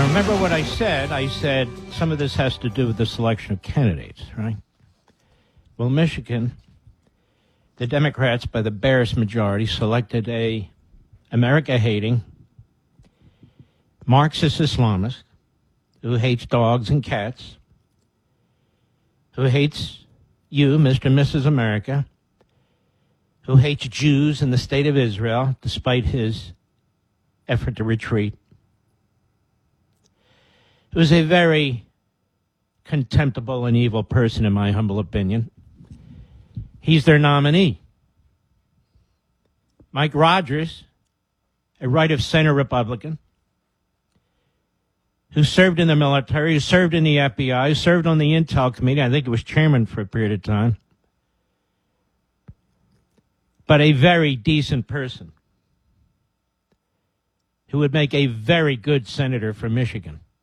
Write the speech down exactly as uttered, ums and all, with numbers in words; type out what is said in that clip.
Now, remember what I said. I said some of this has to do with the selection of candidates, right? Well, Michigan, the Democrats, by the barest majority, selected a America-hating, Marxist Islamist who hates dogs and cats, who hates you, Mister and Missus America, who hates Jews in the state of Israel, despite his effort to retreat. It was a very contemptible and evil person, in my humble opinion. He's their nominee. Mike Rogers, a right-of-center Republican, who served in the military, who served in the F B I, who served on the Intel Committee. I think he was chairman for a period of time. But a very decent person who would make a very good senator from Michigan.